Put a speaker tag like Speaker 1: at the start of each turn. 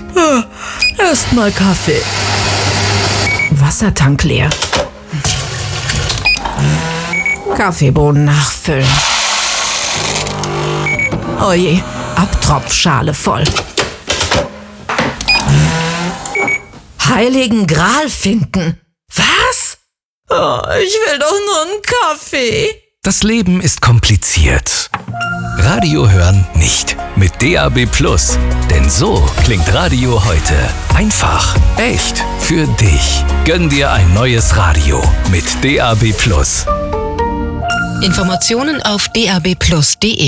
Speaker 1: Erstmal Kaffee. Wassertank leer. Kaffeebohnen nachfüllen. Oje, Abtropfschale voll. Heiligen Gral finden. Was? Oh, ich will doch nur einen Kaffee.
Speaker 2: Das Leben ist kompliziert. Radio hören nicht mit DAB+. Denn so klingt Radio heute. Einfach, echt, für dich. Gönn dir ein neues Radio mit DAB+.
Speaker 3: Informationen auf dabplus.de